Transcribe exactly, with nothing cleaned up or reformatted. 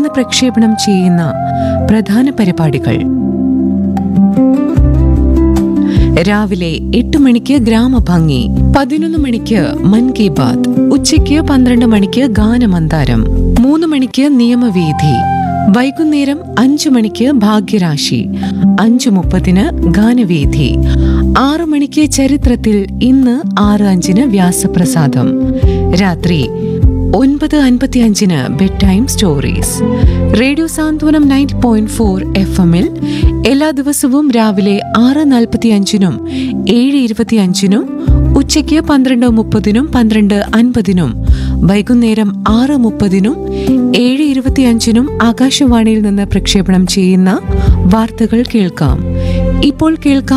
നിന്ന് പ്രക്ഷേപണം ചെയ്യുന്ന പ്രധാന പരിപാടികൾ. രാവിലെ എട്ട് മണിക്ക് ഗ്രാമഭംഗി, പതിനൊന്ന് മണിക്ക് മൻ കി ബാത്, ഉച്ചയ്ക്ക് പന്ത്രണ്ട് മണിക്ക് ഗാനമന്താരം, മൂന്ന് മണിക്ക് നിയമവേദി, വൈകുന്നേരം അഞ്ചു മണിക്ക് ഭാഗ്യരാശി, അഞ്ചു മുപ്പതിന് ഗാനവേദി, ആറു മണിക്ക് ചരിത്രത്തിൽ ഇന്ന്, ആറ് അഞ്ചിന് വ്യാസപ്രസാദം, രാത്രി ഒൻപത് അൻപത്തി അഞ്ചിന് ബെഡ് ടൈം സ്റ്റോറീസ്. റേഡിയോ സാന്ത്വനം നയൻറ്റി പോയിന്റ് ഫോർ എഫ് എമ്മിൽ എല്ലാ ദിവസവും രാവിലെ ആറ് നാൽപ്പത്തി അഞ്ചിനും ഏഴ് ഇരുപത്തി അഞ്ചിനും ഉച്ചയ്ക്ക് പന്ത്രണ്ട് മുപ്പതിനും പന്ത്രണ്ട് അൻപതിനും വൈകുന്നേരം ആറ് മുപ്പതിനും ഏഴ് ഇരുപത്തി അഞ്ചിനും ആകാശവാണിയിൽ നിന്ന് പ്രക്ഷേപണം ചെയ്യുന്ന വാർത്തകൾ കേൾക്കാം. ഇപ്പോൾ കേൾക്കാം